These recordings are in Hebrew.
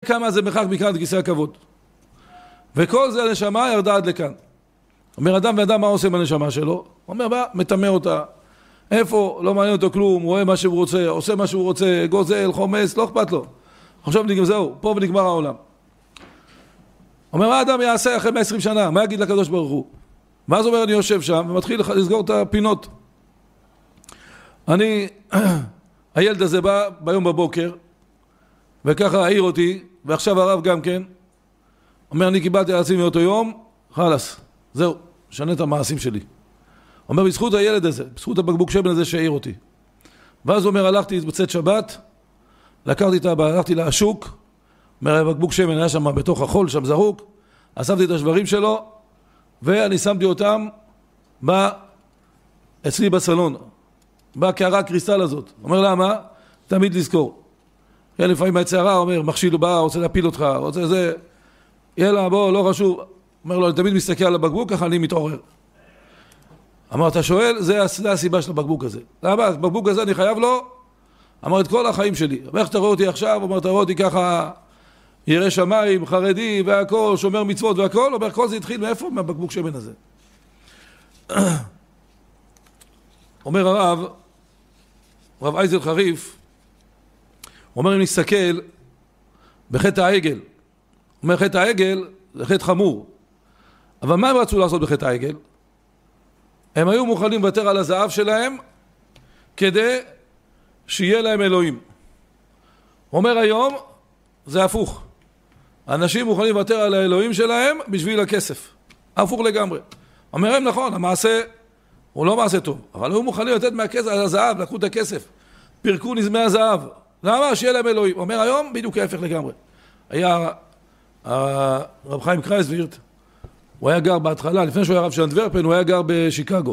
כמה זה מרחק מכאן לכיסא הכבוד. וכל זה הנשמה ירדה עד לכאן. אומר אדם ואדם מה עושה עם הנשמה שלו? הוא אומר בא, מטמא אותה. איפה? לא מעניין אותו כלום, רואה מה שהוא רוצה, עושה מה שהוא רוצה, גוזל, חומס, לא אכפת לו. עכשיו זהו, פה ונגמר העולם. אומר מה האדם יעשה אחרי 120 שנה? מה יגיד לקדוש ברוך הוא? ואז אומר אני יושב שם ומתחיל לסגור את הפינות. הילד הזה בא ביום בבוקר וככה העיר אותי, ועכשיו הרב גם כן אומר אני קיבלתי על עצמי מאותו יום, חלס, זהו, שנה את המעשים שלי. אומר בזכות הילד הזה, בזכות הבקבוק שמן הזה שהעיר אותי. ואז הוא אומר הלכתי בצאת שבת, הלכתי לשוק, אומר הבקבוק שמן היה שם בתוך החול שם זרוק, אספתי את השברים שלו ואני שמתי אותם אצלי בסלון, בקערה הקריסטל הזאת. אומר למה? תמיד לזכור. לפעמים מהצערה אומר מכשיל בא, רוצה להפיל אותך, רוצה זה, יאללה בוא לא חשוב. אומר לו אני תמיד מסתכל על הבקבוק, ככה אני מתעורר. אמר אתה שואל, זה הסיבה של הבקבוק הזה. למה? הבקבוק הזה אני חייב לו, אמר את כל החיים שלי. איך אתה רואה אותי עכשיו? אומר אתה רואה אותי ככה ירא שמיים, חרדי והכל, שומר מצוות והכל. אומר כל זה התחיל מאיפה? מהבקבוק שמן הזה. אומר הרב אייזל חריף, הוא אומר אם נסתכל בחטא העגל, אומר חטא העגל זה חטא חמור, אבל מה הם רצו לעשות בחטא העגל? הם היו מוכנים לוותר על הזהב שלהם כדי שיהיה להם אלוהים. הוא אומר היום זה הפוך, אנשים מוכנים לוותר על האלוהים שלהם בשביל הכסף, הפוך לגמרי. אומר הם נכון, המעשה הוא לא מעשה טוב, אבל היו מוכנים לתת מהכסף על הזהב, לקחו את הכסף, פירקו נזמי הזהב, למה? שיהיה להם אלוהים. הוא אומר היום בדיוק ההפך לגמרי. היה הרב חיים קרייסווירט, הוא היה גר בהתחלה, לפני שהוא היה רב של אנטוורפן, הוא היה גר בשיקגו.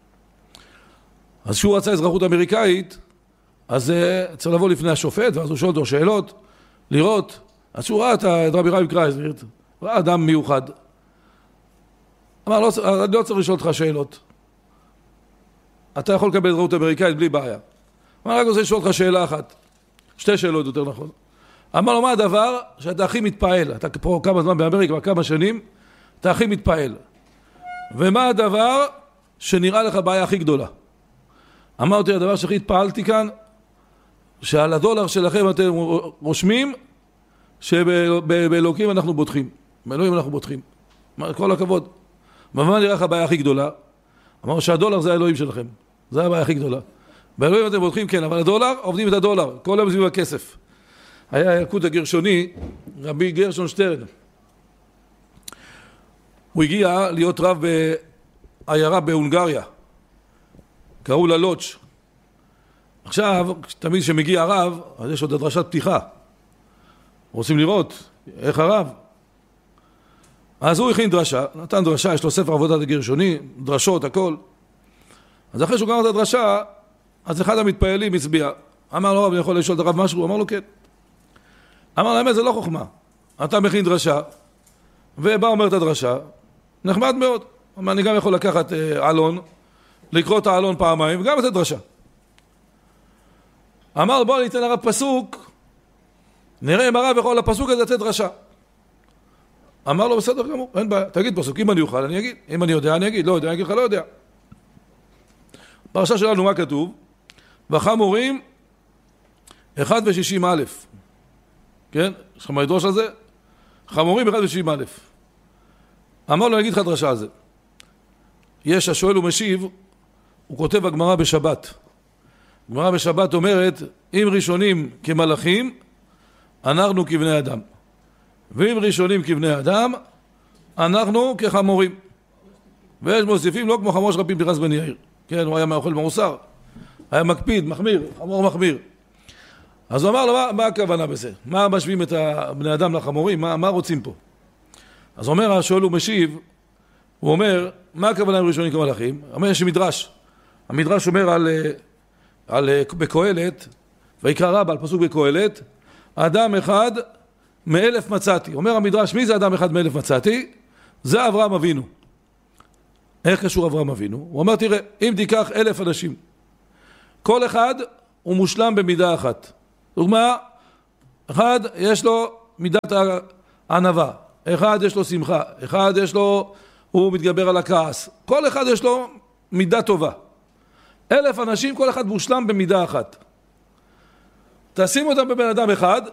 אז כשהוא רצה אזרחות אמריקאית, אז צריך לבוא לפני השופט, ואז הוא שואל אותו שאלות, לראות. אז שהוא ראה את רבי חיים קרייסווירט, הוא ראה אדם מיוחד. אמר, אני לא צריך לשאול אותך שאלות. אתה יכול לקבל אזרחות אמריקאית בלי בעיה. אמר, רק רוצה לשאול אותך שאלה אחת. שתי שאלות יותר נכון. אמר לו, מה הדבר שאתה הכי מתפעל? אתה פה כמה זמן באמריקה, כמה שנים, אתה הכי מתפעל. ומה הדבר שנראה לך בעיה הכי גדולה? אמרתי, הדבר שהכי התפעלתי כאן, שעל הדולר שלכם אתם רושמים, שבאלוקים אנחנו בוטחים. באלוהים אנחנו בוטחים. כל הכבוד. ומה נראה לך הבעיה הכי גדולה? אמר שהדולר זה האלוהים שלכם. זה הבעיה הכי גדולה. באלוהים אתם בוטחים, כן, אבל הדולר, עובדים את הדולר. כל היום סביב הכסף. היה ילקוט הגרשוני, רבי גרשון שטרן. הוא הגיע להיות רב בעיירה בהונגריה. קראו לה לוץ'. עכשיו, תמיד כשמגיע הרב, אז יש עוד הדרשת פתיחה. רוצים לראות איך הרב. אז הוא הכין דרשה, נתן דרשה, יש לו ספר עבודת הגרשוני, דרשות, הכל. אז אחרי שהוא גמר את הדרשה, אז אחד המתפעלים הצביע. אמר לו, אני יכול לשאול את הרב משהו? הוא אמר לו, כן. אמר להם, זה לא חוכמה. אתה מכין דרשה, ובא אומר את הדרשה, נחמד מאוד. אמר, אני גם יכול לקחת אלון, לקרוא את האלון פעמיים, וגם את הדרשה. אמר, בוא ניתן הרב פסוק, נראה אם הרב יכול לפסוק הזה לתת דרשה. אמר לו, בסדר גמור, אין בעיה, תגיד פסוק, אם אני אוכל אני אגיד, אם אני יודע אני אגיד, לא יודע, אני אגיד לך לא יודע. פרשה שלנו מה כתוב? וחמורים 1:60 א', כן? יש לך מה לדרוש על זה? חמורים 1:60 א'. אמר לו, אני אגיד לך דרשה על זה. יש השואל ומשיב, הוא כותב בגמרא בשבת. גמרא בשבת אומרת, אם ראשונים כמלאכים, אנחנו כבני אדם. ואם ראשונים כבני אדם, אנחנו כחמורים. ויש מוסיפים לא כמו חמור של רבי פנחס בן יאיר. כן, הוא היה מאוכל מרוסר. היה מקפיד, מחמיר, חמור מחמיר. אז הוא אמר לו, מה הכוונה בזה? מה משווים את בני אדם לחמורים? מה רוצים פה? אז אומר השואל ומשיב, הוא אומר, מה הכוונה עם ראשונים כמלאכים? הוא אומר, יש מדרש. המדרש אומר בקהלת, ויקרא רבה על פסוק בקהלת, אדם אחד מאלף מצאתי. אומר המדרש, מי זה אדם אחד מאלף מצאתי? זה אברהם אבינו. איך קשור אברהם אבינו? הוא אומר, תראה, אם תיקח 1,000 אנשים, כל אחד הוא מושלם במידה אחת. דוגמה, אחד יש לו מידת הענווה, אחד יש לו שמחה, אחד יש לו, הוא מתגבר על הכעס, כל אחד יש לו מידה טובה. 1,000 אנשים, כל אחד מושלם במידה אחת. תשימו אותם בבן אדם אחד,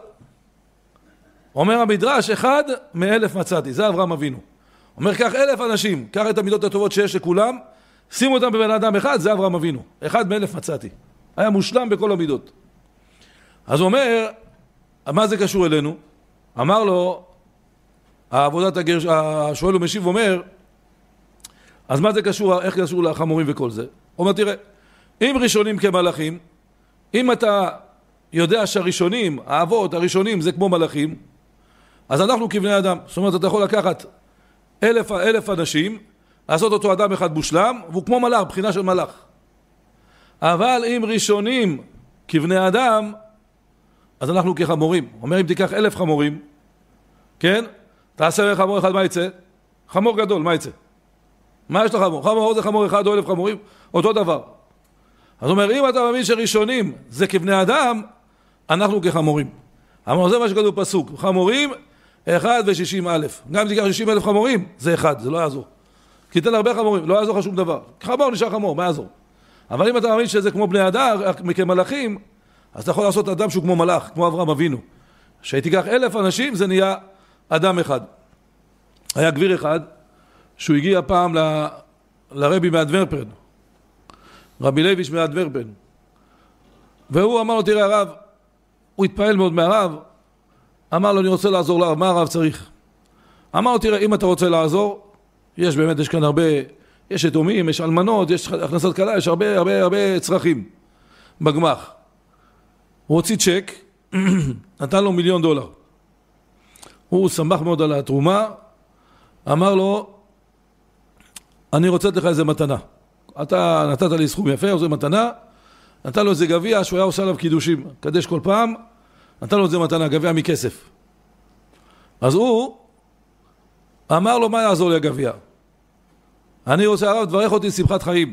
אומר המדרש, 1 מ-1,000 מצאתי, זה אברהם אבינו. אומר, קח 1,000 אנשים, קח את המידות הטובות שיש לכולם, שימו אותם בבן אדם אחד, זה אברהם אבינו. 1 מ-1,000 מצאתי. היה מושלם בכל המידות. אז הוא אומר, מה זה קשור אלינו? אמר לו, העבודת הגרש, השואל ומשיב אומר, אז מה זה קשור, איך קשור לחמורים וכל זה? הוא אומר, תראה, אם ראשונים כמלאכים, אם אתה יודע שהראשונים, האבות, הראשונים זה כמו מלאכים, אז אנחנו כבני אדם. זאת אומרת, אתה יכול לקחת 1,000 אנשים, לעשות אותו אדם אחד מושלם, והוא כמו מלאך, בחינה של מלאך. אבל אם ראשונים כבני אדם, אז אנחנו כחמורים. אומר, אם תיקח 1,000 חמורים, כן? תעשה חמור אחד, מה יצא? חמור גדול, מה יצא? מה יש לחמור? חמור זה חמור אחד או 1,000 חמורים, אותו דבר. אז אומר, אם אתה מאמין שראשונים זה כבני אדם, אנחנו כחמורים. אמר, זה מה שכתוב פסוק, חמורים 1 ו-60,000. גם אם תיקח 60,000 חמורים, זה אחד, זה לא יעזור. כי תן הרבה חמורים, לא יעזור לך שום דבר. חמור נשאר חמור, מה יעזור? אבל אם אתה מאמין שזה כמו בני אדם, כמלאכים, אז אתה יכול לעשות אדם שהוא כמו מלאך, כמו אברהם אבינו. שתיקח 1,000 אנשים, זה נהיה אדם אחד. היה גביר אחד, שהוא הגיע פעם לרבי מאדוורפן, רבי לויש מאדוורפן. והוא אמר לו, תראה הרב, הוא התפעל מאוד מהרב, אמר לו, אני רוצה לעזור לרב, מה הרב צריך? אמר לו, תראה, אם אתה רוצה לעזור, יש כאן הרבה, יש יתומים, יש אלמנות, יש הכנסת כלה, יש הרבה צרכים בגמח. הוא הוציא צ'ק, נתן לו $1,000,000. הוא שמח מאוד על התרומה, אמר לו, אני רוצה לתת לך איזה מתנה. אתה נתת לי סכום יפה, איזה מתנה, נתן לו איזה גביע שהוא היה עושה עליו קידושים, קדש כל פעם, נתן לו איזה מתנה, גביע מכסף. אז הוא אמר לו, מה יעזור לי הגביע? אני רוצה הרב, תברך אותי שמחת חיים.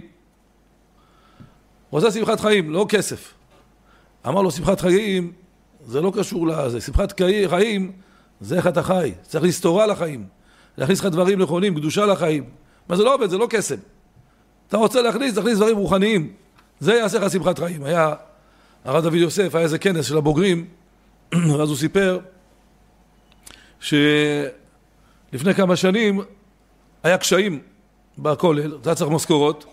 הוא עושה שמחת חיים, לא כסף. אמר לו, שמחת חיים, זה לא קשור לזה. שמחת חיים, זה איך אתה חי. צריך להסתורה לחיים. להכניס לך דברים נכונים, קדושה לחיים. מה זה לא עובד, זה לא כסף. אתה רוצה להכניס דברים רוחניים. זה יעשה לך שמחת חיים. היה, הרב דוד יוסף, היה איזה כנס של הבוגרים, אז הוא סיפר, שלפני כמה שנים, היה קשיים בכולל, אתה צריך משכורות,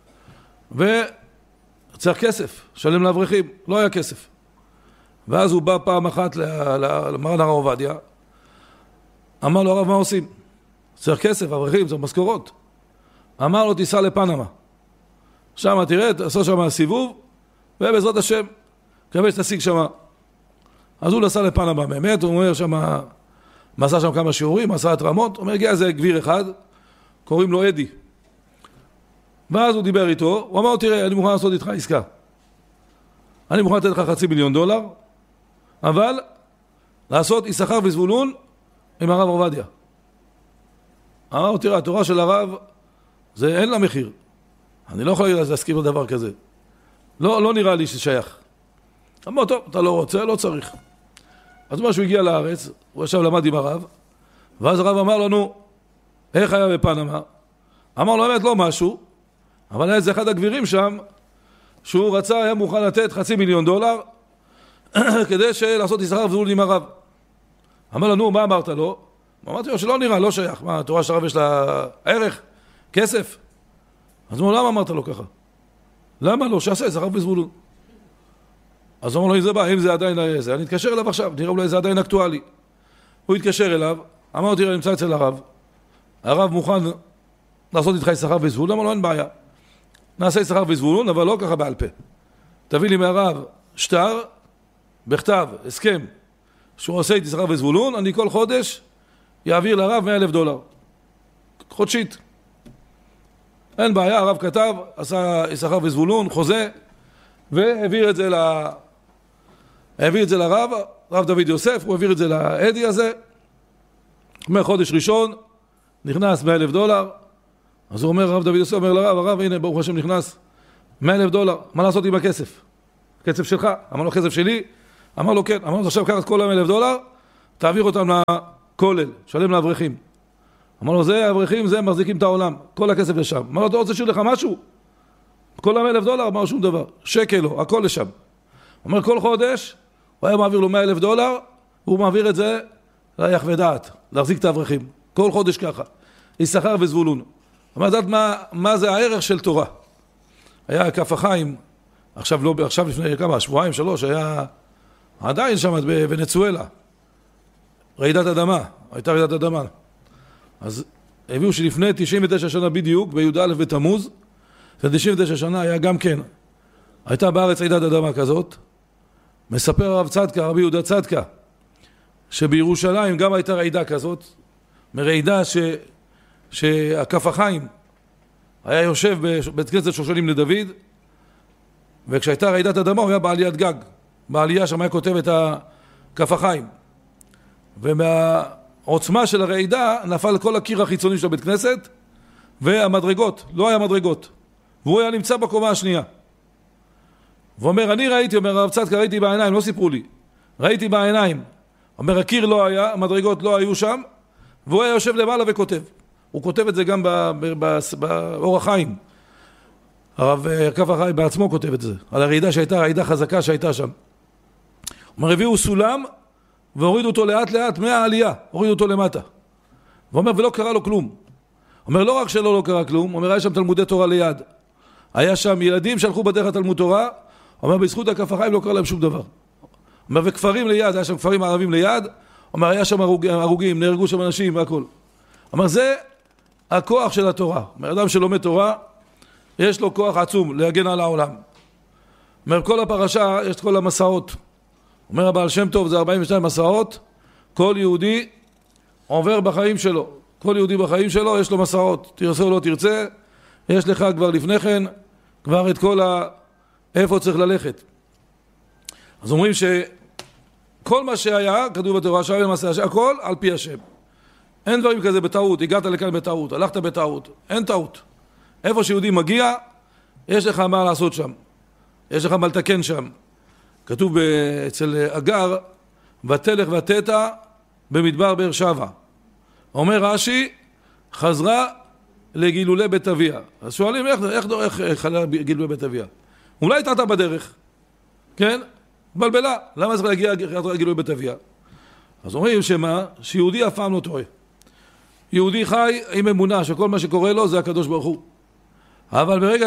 וצריך כסף, שלם לאברכים, לא היה כסף. ואז הוא בא פעם אחת למרן הרב עובדיה, אמר לו, הרב, מה עושים? צריך כסף, אברכים, צריך משכורות. אמר לו, תיסע לפנמה. שם תראה, תעשו שם סיבוב, ובעזרת השם, קווה שתשיג שם. אז הוא נסע לפנמה, באמת, הוא אומר שם, עשה שם כמה שיעורים, עשה התרמות, הוא אומר, הגיע איזה גביר אחד, קוראים לו אדי. ואז הוא דיבר איתו, הוא אמר, תראה, אני מוכן לעשות איתך עסקה. אני מוכן לתת לך $500,000, אבל לעשות יששכר וזבולון עם הרב עובדיה. אמר, תראה, התורה של הרב, זה אין לה מחיר. אני לא יכול להסכים לדבר כזה. לא נראה לי ששייך. אמר, טוב, אתה לא רוצה, לא צריך. אז מה שהוא הגיע לארץ, הוא עכשיו למד עם הרב, ואז הרב אמר לנו, איך היה בפנמה? אמר לו, באמת לא משהו, אבל היה איזה אחד הגבירים שם, שהוא רצה, היה מוכן לתת $500,000, כדי לעשות יששכר וזבולון עם הרב. אמר לנו, מה אמרת לו? אמרתי לו, שלא נראה, לא שייך. מה, התורה של הרב יש לה ערך? כסף? אז הוא אמר, למה אמרת לו ככה? למה לא? שעשה יששכר וזבולון. אז הוא אמר לו, אם זה עדיין זה, אני אתקשר אליו עכשיו, נראה אולי זה עדיין אקטואלי. הוא התקשר אליו, אמר לו, תראה, אני נמצא אצל הרב, הרב מוכן לעשות איתך יששכר וזבולון, אמר לו, אין בעיה. נעשה יששכר וזבולון, אבל לא ככה בעל פה. תביא לי מהרב שטר, בכתב, הסכם, שהוא עושה את יששכר וזבולון, אני כל חודש יעביר לרב $100,000. חודשית. אין בעיה, הרב כתב, עשה יששכר וזבולון, חוזה, והעביר את זה לרב, רב דוד יוסף, הוא העביר את זה לאדי הזה. חודש ראשון, נכנס $100,000. אז הוא אומר, רב דוד יוסף אומר לרב, הרב, הנה, ברוך השם נכנס $100,000. מה לעשות עם הכסף? כסף שלך? אמר לו, כסף שלי? אמר לו, כן. אמר לו, עכשיו קח את כל $100,000, תעביר אותם לכולל, שלם לאברכים. אמר לו, זה האברכים, זה מחזיקים את העולם, כל הכסף לשם. אמר לו, אתה רוצה שיהיה לך משהו? כל $100,000, אמר שום דבר, שקל לו, הכל לשם. אומר, כל חודש, הוא היה מעביר לו $100,000, והוא מעביר את זה ליחווה דעת, להחזיק את האברכים. כל חודש ככה. יששכר וזבולון. אמר, לדעת מה זה הערך של תורה. היה כף החיים, עכשיו לפני כמה, שבועיים, 3, היה עדיין שם בוונצואלה. רעידת אדמה, הייתה רעידת אדמה. אז הביאו שלפני 99 שנה בדיוק, בי"א בתמוז, לפני 99 שנה היה גם כן, הייתה בארץ רעידת אדמה כזאת. מספר הרב צדקה, רבי יהודה צדקה, שבירושלים גם הייתה רעידה כזאת, מרעידה שהכף החיים היה יושב בבית כנסת שושנים לדוד, וכשהייתה רעידת אדמה הוא היה בעליית גג, בעלייה שם היה כותב את הכף החיים, ומהעוצמה של הרעידה נפל כל הקיר החיצוני של הבית כנסת, והמדרגות, לא היה מדרגות, והוא היה נמצא בקומה השנייה. ואומר, אני ראיתי, אומר הרב צדקה, ראיתי בעיניים, לא סיפרו לי, ראיתי בעיניים. אומר, הקיר לא היה, המדרגות לא היו שם, והוא היה יושב למעלה וכותב. הוא כותב את זה גם באור החיים. הרב כף החיים בעצמו כותב את זה, על הרעידה שהייתה, רעידה חזקה שהייתה שם. אומר, הביאו סולם, והורידו אותו לאט לאט מהעלייה, הורידו אותו למטה. ואומר, ולא קרה לו כלום. אומר, לא רק שלא לא קרה כלום, אומר, היה שם תלמודי תורה ליד. היה שם ילדים שהלכו בדרך לתלמוד תורה, אומר, בזכות הכף החיים לא קרה להם שום דבר. אומר, וכפרים ליד, היה שם כפרים ערבים ליד, אומר, היה שם הרוגים, נהרגו שם אנשים והכל. אומר, זה הכוח של התורה. אומר, אדם שלומד תורה, יש לו כוח עצום להגן על העולם. אומר, כל הפרשה, יש את כל המסעות. אומר, הבעל שם טוב, זה 42 מסעות, כל יהודי עובר בחיים שלו. כל יהודי בחיים שלו יש לו מסעות. תרצה או לא תרצה, יש לך כבר לפני כן, כבר את כל איפה צריך ללכת. אז אומרים שכל מה שהיה, כתוב בתורה, שהיה למעשה, הכל על פי השם. אין דברים כזה בטעות, הגעת לכאן בטעות, הלכת בטעות, אין טעות. איפה שיהודי מגיע, יש לך מה לעשות שם. יש לך מה לתקן שם. כתוב אצל אגר, ותלך ותתה במדבר באר שבע. אומר רש"י, חזרה לגילולי בית אביה. אז שואלים, איך חלה גילולי בית אביה? אולי תתה בדרך, כן? בלבלה. למה צריך להגיע לגילולי בית אביה? אז אומרים שמה? שיהודי אף פעם לא טועה. יהודי חי עם אמונה שכל מה שקורה לו זה הקדוש ברוך הוא. אבל ברגע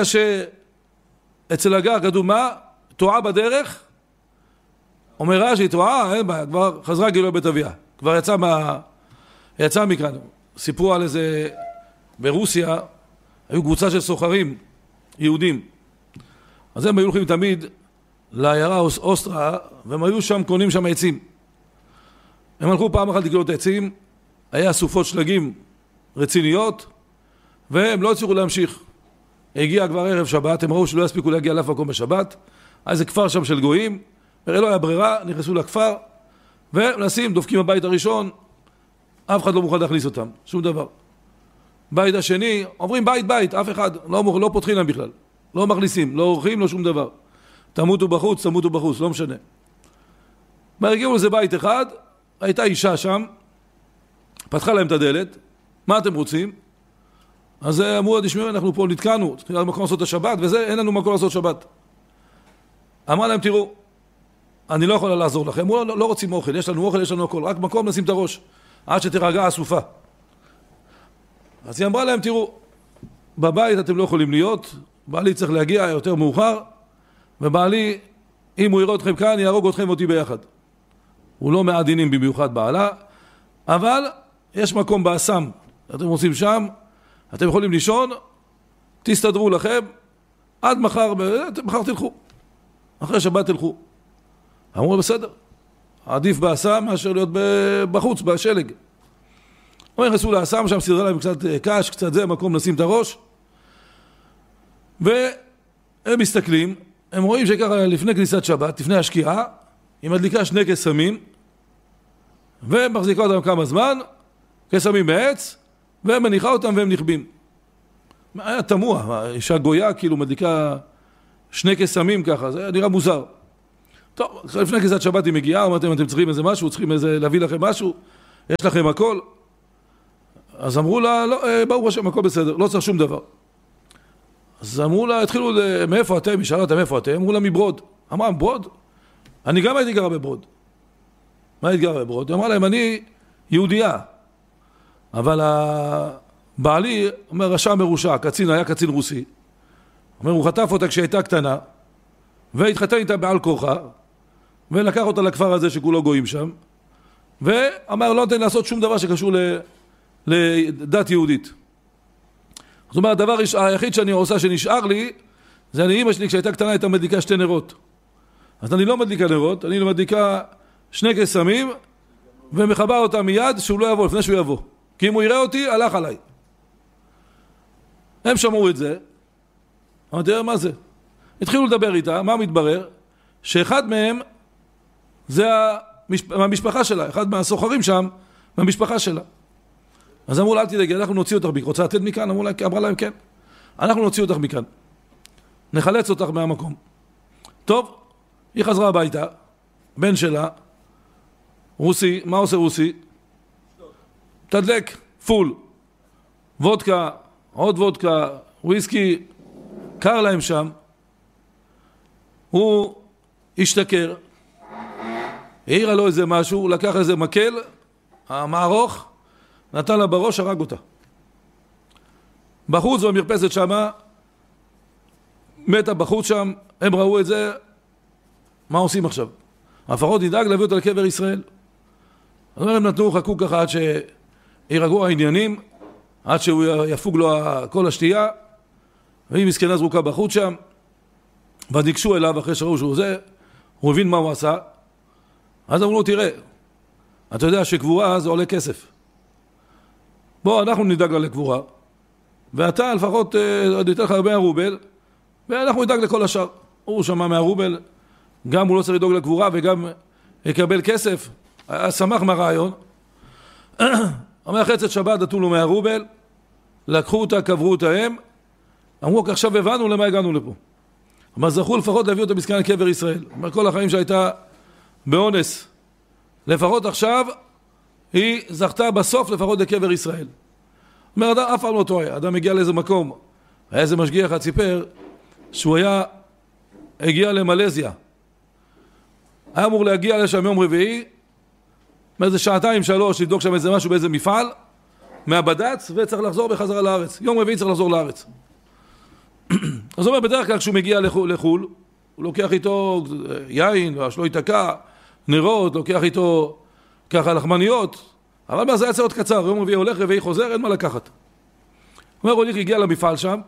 שאצל הגר כתוב מה? טועה בדרך, אומר רש"י, טועה, אין בעיה, כבר חזרה גילולי בית אביה. כבר יצא מכאן. סיפרו על איזה, ברוסיה, היו קבוצה של סוחרים, יהודים. אז הם היו הולכים תמיד לעיירה אוסטרה, והם היו שם, קונים שם עצים. הם הלכו פעם אחת לקנות עצים, היה סופות שלגים רציניות, והם לא הצליחו להמשיך. הגיע כבר ערב שבת, הם ראו שלא יספיקו להגיע לאף מקום בשבת, איזה כפר שם של גויים, לא היה ברירה, נכנסו לכפר, ומנסים, דופקים הבית הראשון, אף אחד לא מוכן להכניס אותם, שום דבר. בית השני, עוברים בית, אף אחד, לא פותחים להם בכלל, לא מכניסים, לא עורכים, לא שום דבר. תמותו בחוץ, לא משנה. מה הגיעו לזה בית אחד, הייתה אישה שם, פתחה להם את הדלת, מה אתם רוצים? אז אמרו, תשמעו, אנחנו פה נתקענו, צריכים מקום לעשות את השבת, וזה, אין לנו מקום לעשות שבת. אמרה להם, תראו, אני לא יכולה לעזור לכם, אמרו, לא רוצים אוכל, יש לנו אוכל, יש לנו הכל, רק מקום נשים את הראש, עד שתרגע הסופה. אז היא אמרה להם, תראו, בבית אתם לא יכולים להיות, בעלי צריך להגיע יותר מאוחר, ובעלי, אם הוא יראה אתכם כאן, יהרוג אתכם אותי ביחד. הוא לא מעדינים במיוחד בעלה, אבל יש מקום באסם, אתם רוצים שם, אתם יכולים לישון, תסתדרו לכם, עד מחר תלכו, אחרי שבת תלכו. אמרו בסדר, עדיף באסם מאשר להיות בחוץ, בשלג. הם נכנסו לאסם, שם סידרה להם קצת קש, קצת זה, מקום לשים את הראש, והם מסתכלים, הם רואים שככה לפני כניסת שבת, לפני השקיעה, היא מדליקה 2 קסמים, ומחזיקה אותם כמה זמן, קסמים בעץ, ומניחה אותם והם נכבים. היה תמוה, אישה גויה כאילו מדליקה 2 קסמים ככה, זה נראה מוזר. טוב, לפני כניסת שבת היא מגיעה, אמרתם, אתם צריכים איזה משהו, צריכים להביא לכם משהו, יש לכם הכל. אז אמרו לה, לא, ברוך השם, הכל בסדר, לא צריך שום דבר. אז אמרו לה, התחילו, מאיפה אתם? היא שאלה אותם, מאיפה אתם? אמרו לה, מברוד. אמרה, ברוד? אני גם הייתי גרה בברוד. מה היית גרה בברוד? היא אמרה להם, אני יהודייה. אבל הבעלי, אומר, רשע מרושע, קצין, היה קצין רוסי. אומר, הוא חטף אותה כשהייתה קטנה, והתחתן איתה בעל כורחה, ולקח אותה לכפר הזה שכולו גויים שם, ואמר, לא נותן לעשות שום דבר שקשור לדת יהודית. זאת אומרת, הדבר היחיד שאני עושה שנשאר לי, זה אני, אמא שלי כשהייתה קטנה הייתה מדליקה 2 נרות. אז אני לא מדליקה נרות, אני מדליקה 2 קסמים, ומחבר אותה מיד שהוא לא יבוא, לפני שהוא יבוא. כי אם הוא יראה אותי, הלך עליי. הם שמעו את זה, אמרתי, מה זה? התחילו לדבר איתה, מה מתברר? שאחד מהם זה המשפחה שלה, אחד מהסוחרים שם, מהמשפחה שלה. אז אמרו לה, אל תדאגי, אנחנו נוציא אותך, רוצה לתת מכאן? אמרה להם, כן. אנחנו נוציא אותך מכאן. נחלץ אותך מהמקום. טוב, היא חזרה הביתה, בן שלה, רוסי, מה עושה רוסי? תדלק, פול, וודקה, עוד וודקה, וויסקי, קר להם שם. הוא השתכר, העירה לו איזה משהו, הוא לקח איזה מקל, המערוך, נתן לה בראש, הרג אותה. בחוץ במרפסת שמה, מתה בחוץ שם, הם ראו את זה, מה עושים עכשיו? לפחות נדאג להביא אותה לקבר ישראל. אז הם נתנו, חכו ככה עד שירגעו העניינים, עד שהוא יפוג לו כל השתייה, והיא מסכנה זרוקה בחוץ שם, וניגשו אליו אחרי שראו שהוא זה, הוא הבין מה הוא עשה, אז אמרו לו, תראה, אתה יודע שקבורה זה עולה כסף. בוא, אנחנו נדאג לה לקבורה, ואתה לפחות ניתן לך הרבה הרובל, ואנחנו נדאג לכל השאר. הוא שמע מהרובל, גם הוא לא צריך לדאוג לקבורה, וגם יקבל כסף, היה שמח מהרעיון. אמר חצת שבת נתנו לו מהרובל, לקחו אותה, קברו אותה הם, אמרו, עכשיו הבנו למה הגענו לפה. אבל זכו לפחות להביא אותה מסכנה לקבר ישראל. אומר, כל החיים שהייתה באונס, לפחות עכשיו, היא זכתה בסוף לפחות לקבר ישראל. אומר, אדם אף פעם לא טועה, אדם הגיע לאיזה מקום, היה איזה משגיח אחד סיפר, שהוא הגיע למלזיה. היה אמור להגיע לשם יום רביעי, מאיזה 2-3 לבדוק שם איזה משהו באיזה מפעל, מהבד"ץ, וצריך לחזור בחזרה לארץ. יום רביעי צריך לחזור לארץ. אז הוא אומר, בדרך כלל כשהוא מגיע לחול, הוא לוקח איתו יין, שלא ייתקע, נרות, לוקח איתו ככה לחמניות, אבל מה זה היה צעוד קצר, יום רביעי הולך, רביעי חוזר, אין מה לקחת. הוא אומר, הוליך הגיע למפעל שם,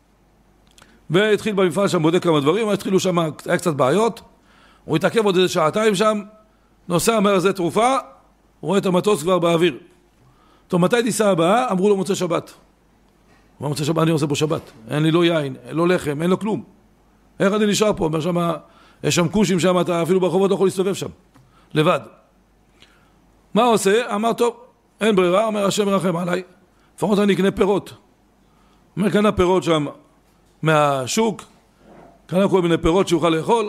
והתחיל במפעל שם, בודק כמה דברים, התחילו שם, היה קצת בעיות, הוא התעכב עוד איזה 2 שם, נוסע, אומר, זה תרופה, הוא רואה את המטוס כבר באוויר. טוב, מתי טיסה הבאה? אמרו לו, מוצא שבת. הוא מוצא שבת, אני עושה פה שבת. אין לי לא יין, אין לו לחם, אין לו כלום. איך אני נשאר פה? אומר שם, יש שם קושים שם, אתה אפילו ברחובות לא יכול להסתובב שם. לבד. מה הוא עושה? אמר, טוב, אין ברירה, אומר, השם מרחם עליי. לפחות אני אקנה פירות. אומר, קנה פירות שם מהשוק, קנה כל מיני פירות שיוכל לאכול.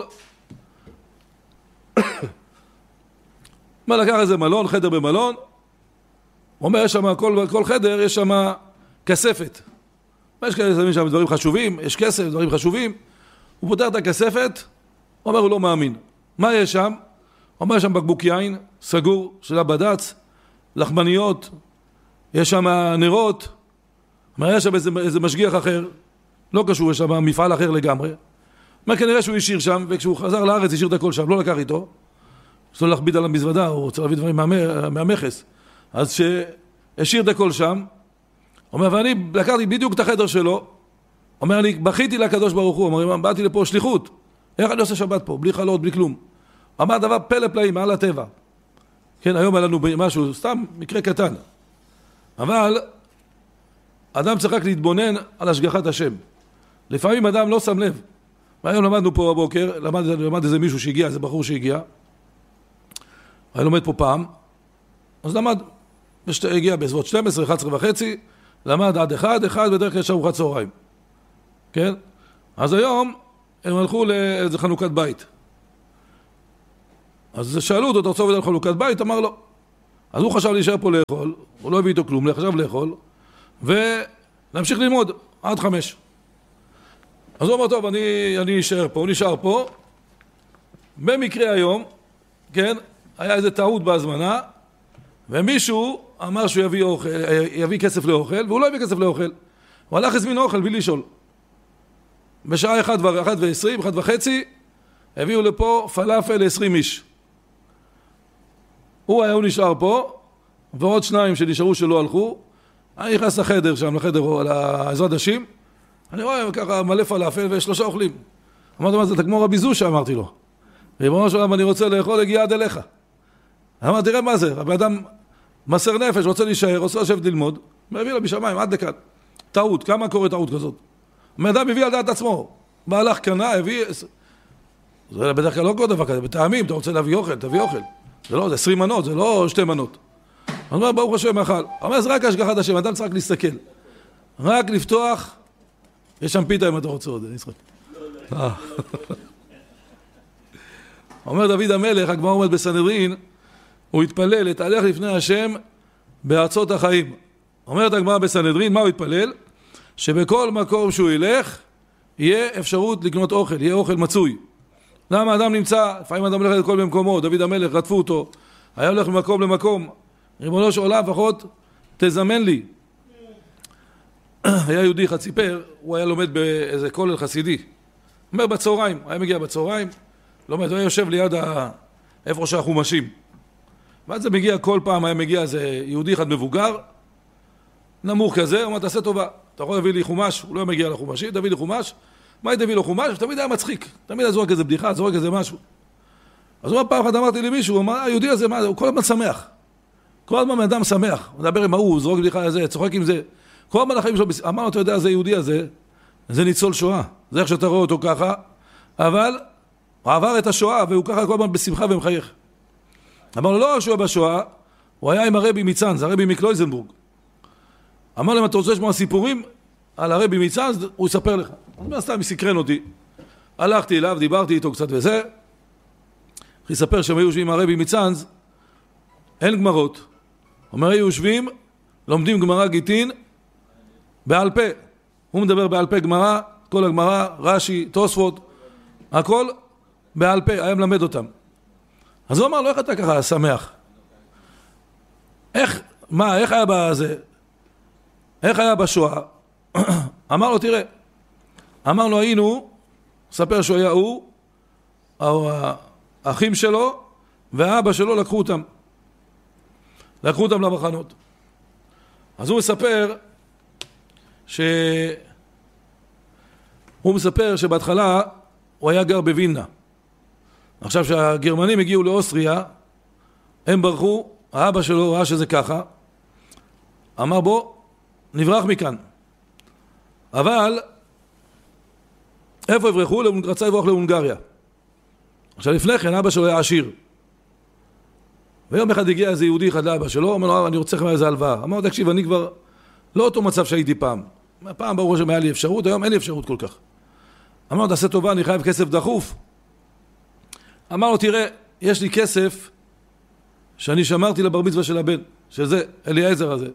מה, לקח איזה מלון, חדר במלון, הוא אומר, יש שם, כל חדר יש שם כספת. יש כאלה שם דברים חשובים, יש כסף, דברים חשובים. הוא פותח את הכספת, הוא אומר, הוא לא מאמין. מה יש שם? הוא אומר, יש שם בקבוק יין, סגור, של הבד"ץ, לחמניות, יש שם נרות. אומר, יש שם איזה משגיח אחר, לא קשור, יש שם מפעל אחר לגמרי. אומר, כנראה שהוא השאיר שם, וכשהוא חזר לארץ, השאיר את הכל שם, לא לקח איתו. יש לו להכביד על המזוודה, הוא רוצה להביא דברים מהמכס. אז שהשאיר את הכל שם, אומר, ואני לקחתי בדיוק את החדר שלו, אומר, אני בכיתי לקדוש ברוך הוא, אומר, באתי לפה שליחות, איך אני עושה שבת פה, בלי חלות, בלי כלום. אמר דבר פלא פלאים, מעל הטבע. כן, היום היה לנו משהו, סתם מקרה קטן. אבל אדם צריך רק להתבונן על השגחת השם. לפעמים אדם לא שם לב. והיום למדנו פה בבוקר, למד איזה מישהו שהגיע, איזה בחור שהגיע, היה לומד פה פעם, אז למד, הגיע בסביבות 12, 11 וחצי, למד עד 1, בדרך כלל יש ארוחת צהריים. כן? אז היום הם הלכו לאיזה חנוכת בית. אז שאלו אותו, אתה רוצה עובד על חלוקת בית? אמר לא. אז הוא חשב להישאר פה לאכול, הוא לא הביא איתו כלום, חשב לאכול, ולהמשיך ללמוד עד 5. אז הוא אמר, טוב, אני אשאר פה, הוא נשאר פה. במקרה היום, כן, היה איזו טעות בהזמנה, ומישהו אמר שהוא יביא כסף לאוכל, והוא לא הביא כסף לאוכל. הוא הלך הזמין אוכל בלי לשאול. בשעה 1:20, 1:30, הביאו לפה פלאפל ל-20 איש. הוא נשאר פה, ועוד 2 שנשארו שלא הלכו. אני נכנס לחדר שם, לחדר, לעזרת נשים. אני רואה ככה מלא פלאפל ו3 אוכלים. אמרתי, מה זה, אתה כמו רבי זושה, אמרתי לו. ריבונו של עולם, אני רוצה לאכול, הגיע עד אליך. אמרתי, תראה מה זה, הבן אדם מסר נפש, רוצה להישאר, רוצה לשבת ללמוד, מביא לו בשמיים, עד לכאן. טעות, כמה קורה טעות כזאת? הבן אדם הביא על דעת עצמו, בהלך קנה, הביא... זה בדרך כלל לא כל דבר כזה, בטעמים, אתה רוצה להביא אוכל, תביא אוכל. זה לא, זה 20 מנות, זה לא 2 מנות. אני אומר, ברוך השם, אכל. אומר, זה רק השגחת השם, אדם צריך להסתכל. רק לפתוח, יש שם פיתה אם אתה רוצה עוד, אני צריך. אומר דוד המלך, הגמרא אומרת בסנהדרין, הוא התפלל, התהלך לפני השם בארצות החיים. אומרת הגמרא בסנהדרין, מה הוא התפלל? שבכל מקום שהוא ילך, יהיה אפשרות לקנות אוכל, יהיה אוכל מצוי. למה אדם נמצא, לפעמים אדם הולך לכל במקומו, דוד המלך רדפו אותו, היה הולך ממקום למקום, ריבונו של עולם לפחות תזמן לי. היה יהודי אחד סיפר, הוא היה לומד באיזה כולל חסידי. אומר בצהריים, היה מגיע בצהריים, לומד, הוא היה יושב ליד איפה שהחומשים. ואז זה מגיע, כל פעם היה מגיע איזה יהודי אחד מבוגר, נמוך כזה, הוא אומר, תעשה טובה, אתה יכול להביא לי חומש, הוא לא מגיע לחומשי, תביא לי חומש, מה היא תביא לו חומש? ותמיד היה מצחיק, תמיד היה זורק איזה בדיחה, זורק איזה משהו. אז הוא אומר, פעם אחת אמרתי למישהו, הוא אמר, היהודי הזה, מה, הוא כל הזמן שמח. כל הזמן אדם שמח, הוא מדבר עם ההוא, זורק בדיחה הזה, צוחק עם זה. כל הזמן החיים שלו, אמר לו, אתה יודע, זה יהודי הזה, זה ניצול שואה. זה איך שאתה רואה אותו ככה, אבל הוא עבר את השואה, והוא ככה כל הזמן בשמחה ומחייך. אמר לו, לא שהוא בשואה, הוא היה עם הרבי מצאנז, הרבי מקלויזנבורג. אמר להם, אתה רוצה לשמוע סיפורים על הרבי מצאנז? הוא יספר לך. אז מה סתם, סקרן אותי. הלכתי אליו, דיברתי איתו קצת וזה. הוא יספר שהם היו יושבים עם הרבי מצאנז, אין גמרות. אומר, היו יושבים, לומדים גמרא גיטין, בעל פה. הוא מדבר בעל פה גמרא, כל הגמרא, רש"י, תוספות, הכל בעל פה, היה מלמד אותם. אז הוא אמר לו, איך אתה ככה שמח? איך היה בזה? איך היה בשואה? אמר לו, תראה, אמר לו, היינו, ספר שהוא היה האחים שלו והאבא שלו לקחו אותם למחנות. אז הוא מספר שבהתחלה הוא היה גר בווילנה. עכשיו שהגרמנים הגיעו לאוסטריה, הם ברחו, האבא שלו ראה שזה ככה, אמר בוא, נברח מכאן. אבל איפה הברחו? רצה לברוח להונגריה. עכשיו לפני כן אבא שלו היה עשיר. ויום אחד הגיע איזה יהודי אחד לאבא שלו, אמר לו, אני רוצה לך איזה הלוואה. אמר לו, תקשיב, אני כבר לא אותו מצב שהייתי פעם. פעם ברור שהיה לי אפשרות, היום אין לי אפשרות כל כך. אמר לו, תעשה טובה, אני חייב כסף דחוף. אמר לו, תראה, יש לי כסף שאני שמרתי לבר מצווה של הבן, שזה אליעזר הזה.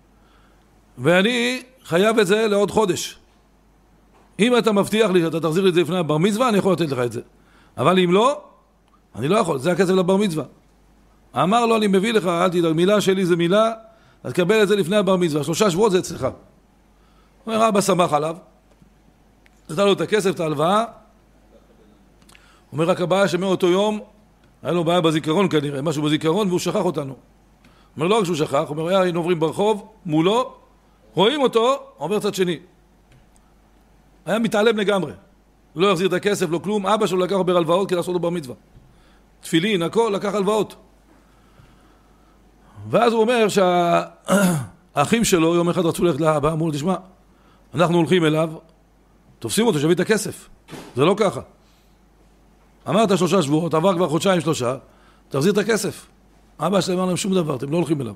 ואני חייב את זה לעוד חודש. אם אתה מבטיח לי שאתה תחזיר לי את זה לפני הבר מצווה, אני יכול לתת לך את זה. אבל אם לא, אני לא יכול, זה הכסף לבר מצווה. אמר לו, אני מביא לך, אל תדאג, מילה שלי זה מילה, אז קבל את זה לפני הבר מצווה, 3 שבועות זה אצלך. הוא אומר, אבא שמח עליו, נתן לו את הכסף, את ההלוואה. הוא אומר, רק הבעיה שמאותו יום, היה לו בעיה בזיכרון כנראה, משהו בזיכרון, והוא שכח אותנו. הוא אומר, לא רק שהוא שכח, הוא אומר, היינו עוברים ברחוב, מולו, רואים אותו, עובר צד שני. היה מתעלם לגמרי. לא יחזיר את הכסף, לא כלום. אבא שלו לקח הרבה הלוואות כדי לעשות לו בר מצווה. תפילין, הכל, לקח הלוואות. ואז הוא אומר שהאחים שלו יום אחד רצו ללכת לאבא, אמרו לו, תשמע, אנחנו הולכים אליו, תופסים אותו, שווה את הכסף. זה לא ככה. אמרת 3 שבועות, עבר כבר 2-3, תחזיר את הכסף. אבא שלהם אמר להם שום דבר, אתם לא הולכים אליו.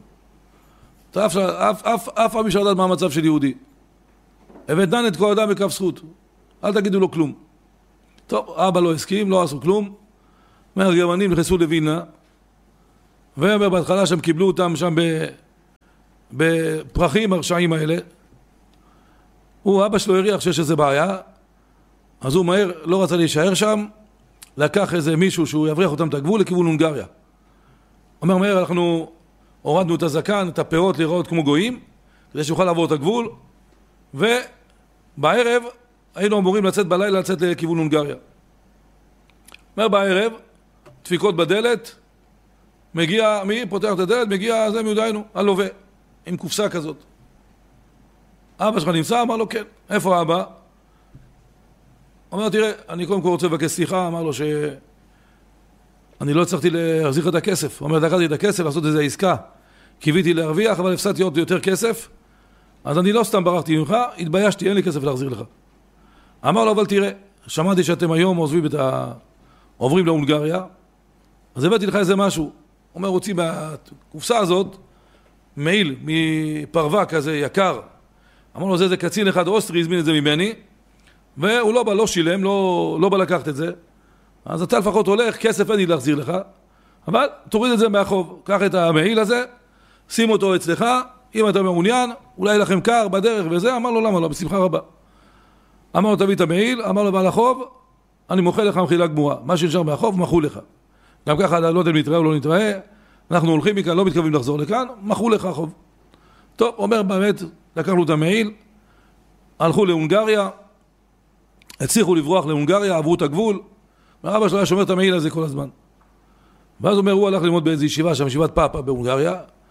אף פעם אפשר לדעת מה המצב של יהודי. הבאתן את כל אדם בכף זכות. אל תגידו לו כלום. טוב, אבא לא הסכים, לא עשו כלום. הגרמנים נכנסו לווילנה, ובהתחלה שהם קיבלו אותם שם בפרחים הרשעים האלה. אבא שלו הריח שיש איזה בעיה, אז הוא מהר לא רצה להישאר שם, לקח איזה מישהו שהוא יבריח אותם את הגבול לכיוון הונגריה. אומר מהר, אנחנו הורדנו את הזקן, את הפירות לראות כמו גויים, כדי שיוכל לעבור את הגבול, ובערב היינו אמורים לצאת בלילה, לצאת לכיוון הונגריה. אומר בערב, דפיקות בדלת, מגיע, מי פותח את הדלת? מגיע זה מיודענו, הלווה, עם קופסה כזאת. אבא שלך נמצא? אמר לו כן. איפה אבא? אומר, תראה, אני קודם כל רוצה לבקש סליחה. אמר לו שאני לא הצלחתי להחזיר לך את הכסף. אומר, לקחתי את הכסף, לעשות איזו עסקה. קיוויתי להרוויח, אבל הפסדתי עוד יותר כסף. אז אני לא סתם ברחתי ממך, התביישתי, אין לי כסף להחזיר לך. אמר לו, אבל תראה, שמעתי שאתם היום עוברים להונגריה, אז הבאתי לך איזה משהו. אומר, רוצים בקופסה הזאת, מעיל מפרווה כזה יקר. אמר לו, זה קצין אחד אוסטרי, הזמין את זה ממני, והוא לא שילם, לא בא לקחת את זה. אז אתה לפחות הולך, כסף אין לי להחזיר לך, אבל תוריד את זה מהחוב. קח את המעיל הזה, שים אותו אצלך, אם אתה מעוניין, אולי לכם קר בדרך וזה. אמר לו, למה לא? בשמחה רבה. אמר לו, תביא את המעיל. אמר לו, בעל החוב, אני מוכל לך מחילה גמורה. מה שנשאר מהחוב, מחו לך. גם ככה, לא יודע אם נתראה או לא נתראה, אנחנו הולכים מכאן, לא מתכוונים לחזור לכאן, מחו לך חוב. טוב, אומר באמת, לקחנו את המעיל, הלכו להונגריה, הצליחו לברוח להונגריה, עברו את הגבול, והאבא שלו היה שומר את המעיל הזה כל הזמן. ואז אומר, הוא הלך ללמוד באיזו ישיבה שם, ישיבת פאפה בהונגריה,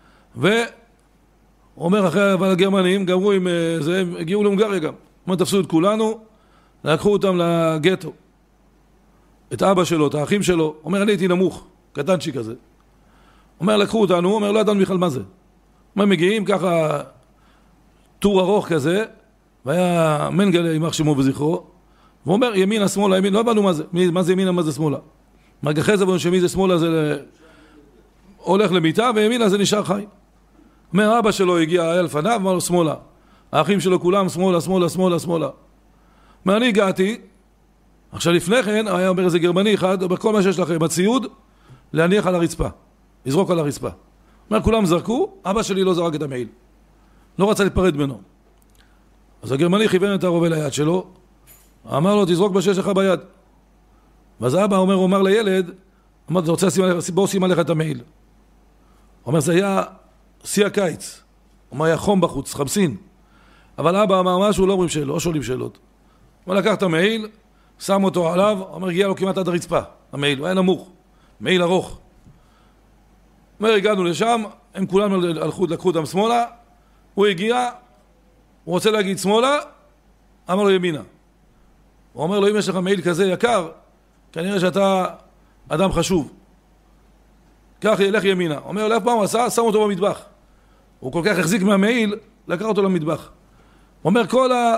ואומר אחרי, אבל הגרמנים גמרו עם זה, הם הגיעו להונגריה גם. אומר, תפסו את כולנו, לקחו אותם לגטו. את אבא שלו, את האחים שלו. אומר, אני הייתי נמוך, קטנצ'י כזה. אומר, לקחו אותנו, אומר, לא ידענו בכלל מה זה. אומר, מגיעים ככה, טור ארוך כזה, והיה מנגלה, יימח שמו בזכרו, ואומר, ימינה, שמאלה, ימין, לא הבנו מה זה. מה זה ימינה, מה זה שמאלה. רק אחרי זה, שמי זה שמאלה, זה הולך למיטה, וימינה זה נשאר חי. אומר, אבא שלו הגיע, היה לפניו, אמר לו, שמאלה. האחים שלו כולם, שמאלה, שמאלה, שמאלה, שמאלה. אומר, אני הגעתי, עכשיו לפני כן, היה אומר איזה גרמני אחד, בכל מה שיש לכם, הציוד, להניח על הרצפה, לזרוק על הרצפה. אומר, כולם זרקו, אבא שלי לא זרק את המעיל. לא רצה להיפרד ממנו. אז הגרמני כיוון את הרובה ליד שלו, אמר לו, תזרוק מה שיש לך ביד. ואז האבא אומר לילד, אמר, אתה רוצה בוא שים עליך את המעיל. אומר, זה היה שיא הקיץ. אומר, היה חום בחוץ, חמסין. אבל אבא אמר משהו, לא אומרים שאלות, לא שואלים שאלות. אומר, לקח את המעיל, שם אותו עליו, אומר, הגיע לו כמעט עד הרצפה, המעיל, הוא היה נמוך, מעיל ארוך. אומר, הגענו לשם, הם כולם לקחו אותם שמאלה, הוא הגיע, הוא רוצה להגיד שמאלה, אמר לו ימינה. הוא אומר לו, אם יש לך מעיל כזה יקר, כנראה שאתה אדם חשוב. כך ילך ימינה. הוא אומר, לאף פעם הוא עשה, שם אותו במטבח. הוא כל כך החזיק מהמעיל, לקח אותו למטבח. הוא אומר,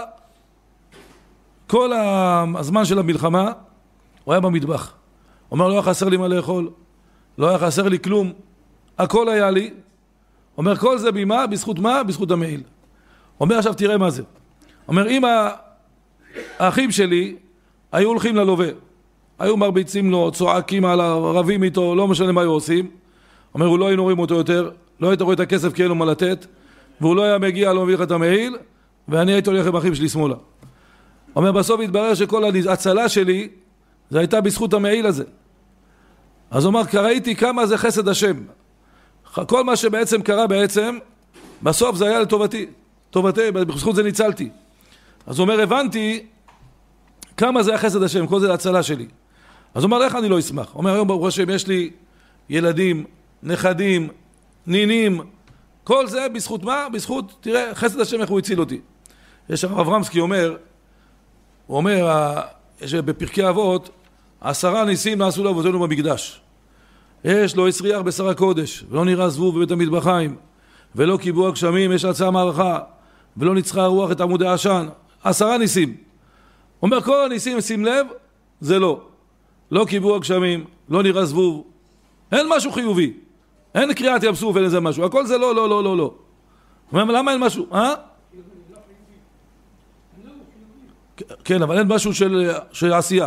כל הזמן של המלחמה, הוא היה במטבח. הוא אומר, לא היה חסר לי מה לאכול, לא היה חסר לי כלום, הכל היה לי. הוא אומר, כל זה במה? בזכות מה? בזכות המעיל. הוא אומר, עכשיו תראה מה זה. הוא אומר, אם האחים שלי היו הולכים ללווה, היו מרביצים לו, צועקים עליו, רבים איתו, לא משנה מה היו עושים. הוא אומר, הוא לא היינו רואים אותו יותר, לא היית רואה את הכסף כי אין לו מה לתת, והוא לא היה מגיע, לא מביא לך את המעיל, ואני הייתי הולך עם האחים שלי שמאלה. הוא אומר, בסוף התברר שכל ההצלה שלי, זה הייתה בזכות המעיל הזה. אז הוא אומר, ראיתי כמה זה חסד השם. כל מה שבעצם קרה בעצם, בסוף זה היה לטובתי. טובתי, בזכות זה ניצלתי. אז הוא אומר, הבנתי כמה זה היה חסד השם, כל זה להצלה שלי. אז הוא אומר, איך אני לא אשמח? הוא אומר, היום ברוך השם יש לי ילדים, נכדים, נינים, כל זה בזכות מה? בזכות, תראה, חסד השם איך הוא הציל אותי. יש הרב אברמסקי אומר, הוא אומר, יש בפרקי אבות, 10 ניסים נעשו לאבותינו במקדש. יש לו יצריח בשר הקודש, ולא נראה זבוב בבית המטבחיים, ולא קיבוע גשמים, יש עצה מערכה, ולא ניצחה הרוח את עמודי העשן. 10 ניסים. הוא אומר, כל הניסים, שים לב, זה לא. לא קיבוע גשמים, לא נראה זבוב. אין משהו חיובי. אין קריאת ים סוף, אין איזה משהו. הכל זה לא, לא, לא, לא, לא. הוא אומר, למה אין משהו? כן, אבל אין משהו של עשייה.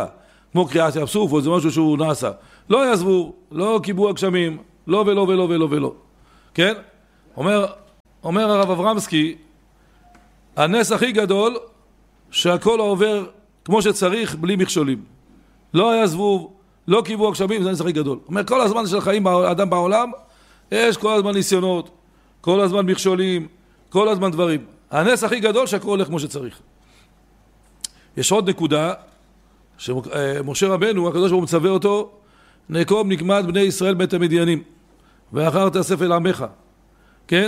כמו קריאת ים סוף, או זה משהו שהוא נעשה. לא יעזבו, לא קיבו הגשמים, לא ולא ולא ולא ולא. כן? אומר הרב אברמסקי, הנס הכי גדול, שהכל עובר כמו שצריך, בלי מכשולים. לא יעזבו, לא קיבו הגשמים, זה הנס הכי גדול. אומר, כל הזמן של חיים האדם בעולם, יש כל הזמן ניסיונות, כל הזמן מכשולים, כל הזמן דברים. הנס הכי גדול שהכל הולך כמו שצריך. יש עוד נקודה, שמשה רבנו, הקדוש ברוך הוא מצווה אותו, נקום נקמת בני ישראל בית המדיינים, ואחר תאסף אל עמך. כן?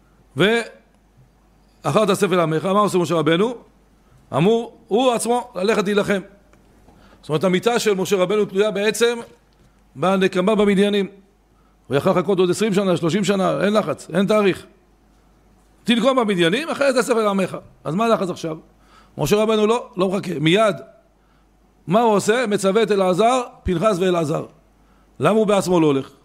ואחר תאסף אל עמך, מה עושה משה רבנו? אמור, הוא עצמו ללכת להילחם. זאת אומרת, המיטה של משה רבנו תלויה בעצם בנקמה במדיינים. הוא יכל לחכות עוד 20 שנה, 30 שנה, אין לחץ, אין תאריך. תנקום במדיינים, אחרי תאסף אל עמך. אז מה הלחץ עכשיו? משה רבנו לא מחכה, מיד. מה הוא עושה? מצווה את אלעזר, פנחס ואלעזר. למה הוא בעצמו לא הולך?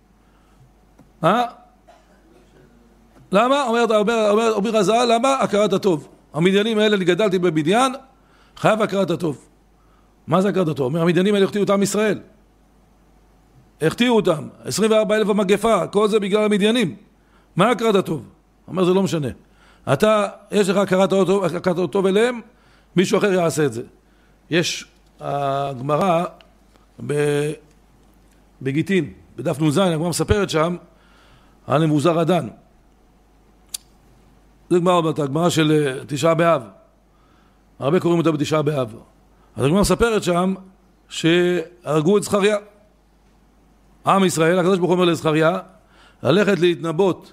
למה? אומר רז"ל, למה? הכרת הטוב. המדיינים האלה, אני גדלתי במדיין, חייב הכרת הטוב. מה זה הכרת הטוב? אומר, המדיינים האלה החטיאו אותם ישראל. החטיאו אותם, 24,000 המגפה, כל זה בגלל המדיינים. מה הכרת הטוב? אומר, זה לא משנה. אתה, יש לך הכרת הטוב אליהם, מישהו אחר יעשה את זה. יש הגמרא בגיטין, בדף נ"ז, הגמרא מספרת שם על נבוזר הדן. זה הגמרא של תשעה באב. הרבה קוראים אותה בתשעה באב. אז הגמרא מספרת שם שהרגו את זכריה. עם ישראל, הקדוש ברוך הוא אומר לזכריה, ללכת להתנבאות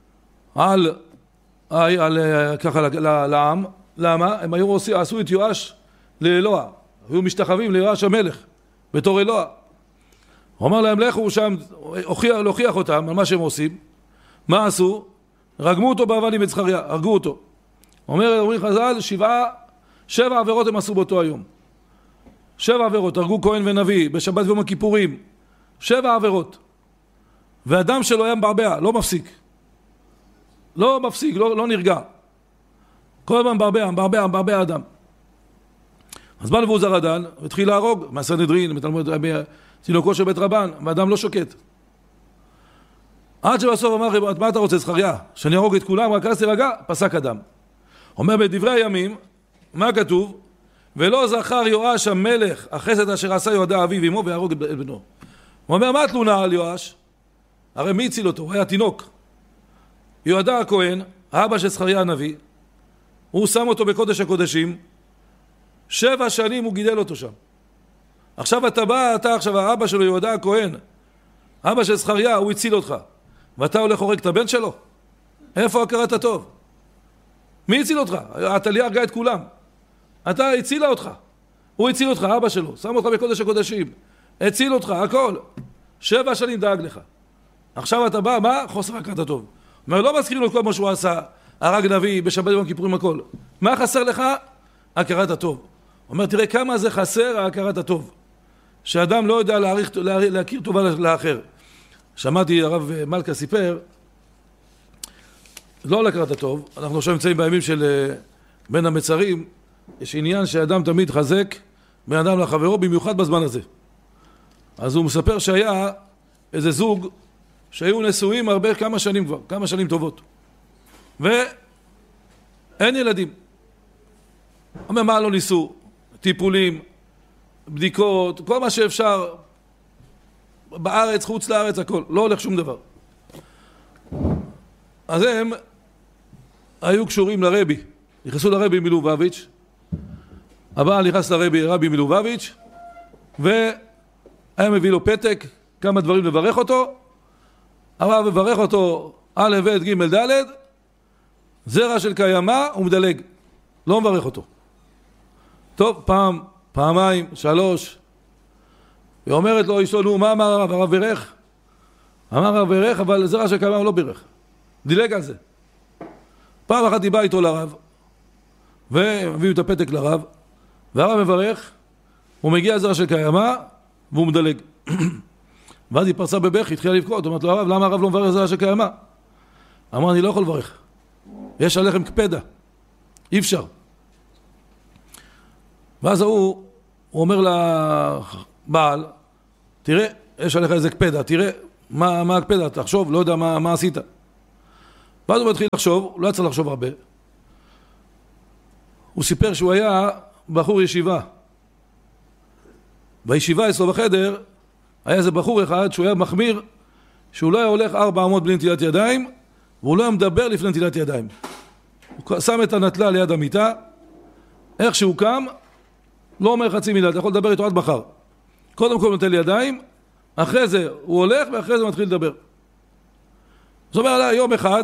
ככה לעם. למה? הם עשו את יואש לאלוה. היו משתחווים ליואש המלך בתור אלוה. הוא אמר להם, לכו שם, להוכיח אותם על מה שהם עושים. מה עשו? רגמו אותו באבנים את זכריה, הרגו אותו. אומרים חז"ל, 7 עבירות הם עשו באותו היום. 7 עבירות, הרגו כהן ונביא, בשבת ויום הכיפורים. 7 עבירות. והדם שלו היה מבעבע, לא מפסיק. לא מפסיק, לא נרגע. כל הזמן מבעבע אדם. אז בא נבוזר הדן, והתחיל להרוג, מהסנהדרין, מתינוקו של בית רבן, והאדם לא שוקט. עד שבסוף אמר, מה אתה רוצה, זכריה? שאני ארוג את כולם, רק אז תירגע, פסק אדם. אומר בדברי הימים, מה כתוב? ולא זכר יואש המלך, החסד אשר עשה יהודה אביו עמו, ויהרוג את בנו. הוא אומר, מה התלונה על יואש? הרי מי הציל אותו? הוא היה תינוק. יהודה הכהן, האבא של זכריה הנביא, הוא שם אותו בקודש הקודשים, 7 שנים הוא גידל אותו שם. עכשיו אתה בא, אתה עכשיו האבא שלו, יהודה הכהן, אבא של זכריה, הוא הציל אותך. ואתה הולך הורג את הבן שלו? איפה הכרת הטוב? מי הציל אותך? עתליה הרגה את כולם. אתה הצילה אותך. הוא הציל אותך, אבא שלו. שם אותך בקודש הקודשים. הציל אותך, הכל. 7 שנים דאג לך. עכשיו אתה בא, מה? חוסר הכרת הטוב. אומר, לא מזכירים לו כל מה שהוא עשה. הרג נביא, בשבת יום כיפורים, הכל. מה חסר לך? הכרת הטוב. אומר, תראה כמה זה חסר הכרת הטוב. שאדם לא יודע להכיר טובה לאחר. שמעתי הרב מלכה סיפר, לא על הכרת הטוב, אנחנו עכשיו נמצאים בימים של בין המצרים, יש עניין שאדם תמיד חזק בין אדם לחברו, במיוחד בזמן הזה. אז הוא מספר שהיה איזה זוג שהיו נשואים כמה שנים כבר, כמה שנים טובות. ואין ילדים. אומר, מה לא ניסו? טיפולים, בדיקות, כל מה שאפשר, בארץ, חוץ לארץ, הכל, לא הולך שום דבר. אז הם היו קשורים לרבי, נכנסו לרבי מלובביץ', הבעל נכנס לרבי, רבי מלובביץ', והיה מביא לו פתק, כמה דברים לברך אותו, הרב מברך אותו א' ב' ג' ד', זרע של קיימה, הוא מדלג, לא מברך אותו. טוב, פעם, פעמיים, 3, ואומרת לו אשתו, נו, מה אמר הרב? הרב בירך? אמר הרב בירך, אבל זרע של קיימה הוא לא בירך. דילג על זה. פעם אחת היא באה איתו לרב, והביאו את הפתק לרב, והרב מברך, הוא מגיע זרע של קיימה, והוא מדלג. ואז היא פרצה בבכי, התחילה לבכות, אומרת לו הרב, למה הרב לא מברך זרע של קיימה? אמר, אני לא יכול לברך. יש עליכם קפדה. אי אפשר. ואז הוא הוא אומר לבעל, תראה, יש עליך איזה קפדה, תראה מה הקפדה, תחשוב, לא יודע מה עשית. ואז הוא מתחיל לחשוב, הוא לא היה צריך לחשוב הרבה. הוא סיפר שהוא היה בחור ישיבה. בישיבה אצלו בחדר, היה איזה בחור אחד שהוא היה מחמיר, שהוא לא היה הולך 400 בלי נטילת ידיים, והוא לא היה מדבר לפני נטילת ידיים. הוא שם את הנטלה ליד המיטה, איך שהוא קם, לא אומר חצי מילה, אתה יכול לדבר איתו עד מחר. קודם כל נוטל ידיים, אחרי זה הוא הולך ואחרי זה מתחיל לדבר. זאת אומרת, יום אחד,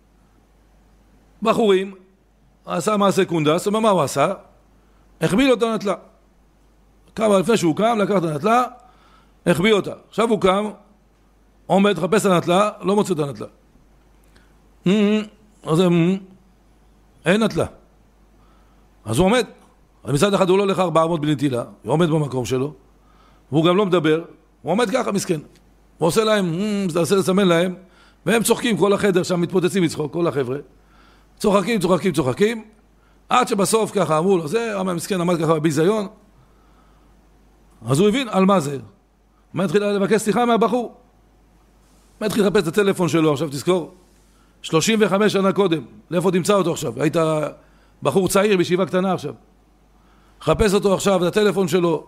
בחורים, עשה מעשה קונדס, זאת אומרת, מה הוא עשה? החביא לו את הנטלה. כמה לפני שהוא קם, לקח את הנטלה, החביא אותה. עכשיו הוא קם, עומד, חפש את הנטלה, לא מוצא את הנטלה. אז אין נטלה. אז הוא עומד. מצד אחד הוא לא הולך 400 בלי נטילה, הוא עומד במקום שלו, והוא גם לא מדבר, הוא עומד ככה מסכן. הוא עושה להם, זה עושה לסמן להם, והם צוחקים, כל החדר שם מתפוצצים לצחוק, כל החבר'ה. צוחקים, עד שבסוף ככה אמרו לו, זה, המסכן עמד ככה בביזיון. אז הוא הבין על מה זה. מה התחיל לבקש סליחה מהבחור? מה התחיל לחפש את הטלפון שלו, עכשיו תזכור, 35 שנה קודם, לאיפה תמצא אותו עכשיו? היית בחור צעיר בישיבה קטנה עכשיו. חפש אותו עכשיו, את הטלפון שלו.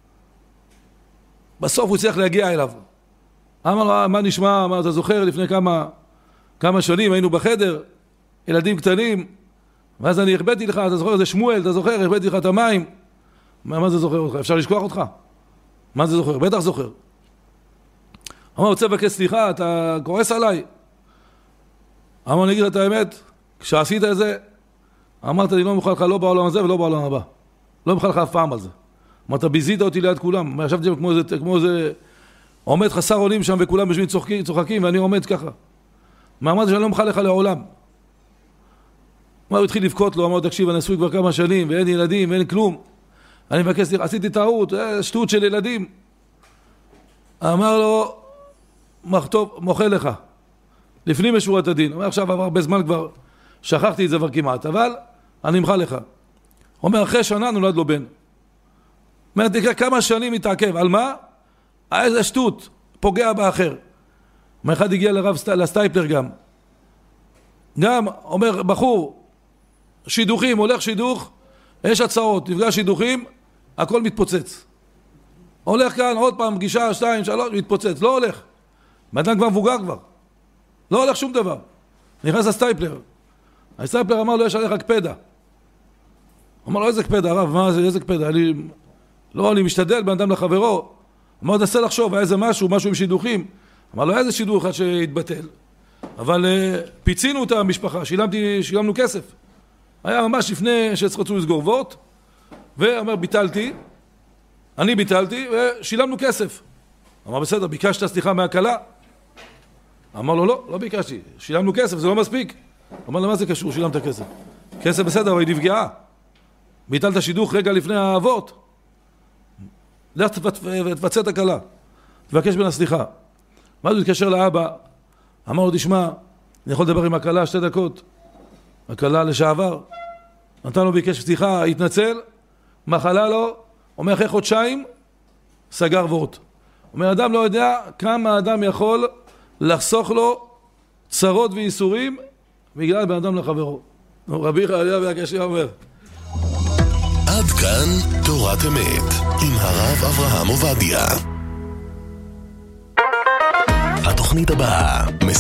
בסוף הוא צריך להגיע אליו. אמר לו, מה נשמע? אמר, אתה זוכר לפני כמה שנים היינו בחדר, ילדים קטנים, ואז אני הכבדתי לך, אתה זוכר, זה שמואל, אתה זוכר, הכבדתי לך את המים. מה זה זוכר אותך? אפשר לשכוח אותך? מה זה זוכר? בטח זוכר. אמר, רוצה לבקש סליחה, אתה כועס עליי. אמר, אני אגיד את האמת, כשעשית את זה, אמרת לי, לא מוכן לך לא בעולם הזה ולא בעולם הבא. לא מוכן לך אף פעם על זה. אמרת, ביזית אותי ליד כולם. ישבתי שם כמו איזה, עומד חסר עולים שם וכולם בשביל צוחקים ואני עומד ככה. אמרתי שאני לא מוכן לך לעולם. הוא התחיל לבכות לו, אמר, תקשיב, אני נשוי כבר כמה שנים ואין ילדים ואין כלום. אני מבקש סליחה, עשיתי טעות, שטות של ילדים. אמר לו, טוב, מוחה לך. לפנים משורת הדין. אומר, עכשיו עבר הרבה זמן כבר, שכחתי את זה כבר כמעט, אבל אני אמחה לך. אומר, אחרי שנה נולד לו בן. אומר, תקרא כמה שנים מתעכב. על מה? איזה שטות, פוגע באחר. אחד הגיע לסטייפלר גם, אומר, בחור, שידוכים, הולך שידוך, יש הצעות, נפגש שידוכים, הכל מתפוצץ. הולך כאן, עוד פעם, פגישה, 2, 3, מתפוצץ, לא הולך. מאדם כבר מבוגר כבר. לא הולך שום דבר. נכנס לסטייפלר. הסטייפלר אמר לו, יש עליך קפדה. אמר לו, איזה קפדה, הרב, מה זה, איזה קפדה? אני משתדל באדם לחברו. אמר, תנסה לחשוב, היה איזה משהו עם שידוכים. אמר לו, היה איזה שידוך אחד שהתבטל. אבל פיצינו את המשפחה, שילמנו כסף. היה ממש לפני שרצו לסגור וורט, ואמר, אני ביטלתי, ושילמנו כסף. אמר, בסדר, ביקשת סליחה מהקלה? אמר לו, לא ביקשתי, שילמנו כסף, זה לא מספיק. אמר לו, מה זה קשור, שילמת כסף? כסף בסדר, אבל היא נפגעה. ביטלת שידוך רגע לפני האבות. לך תפצה את הקלה, תבקש בין הסליחה. ואז הוא התקשר לאבא, אמר לו, תשמע, אני יכול לדבר עם הקלה 2 דקות. הקלה לשעבר, נתן לו ביקש סליחה, התנצל, מחלה לו, אומר אחרי חודשיים, סגר וורט. אומר, אדם לא יודע כמה אדם יכול לחסוך לו צרות וייסורים בגלל בן אדם לחברו. רבי חנניה בן עקשיא אומר. עד כאן תורת אמת עם הרב אברהם עובדיה. התוכנית הבאה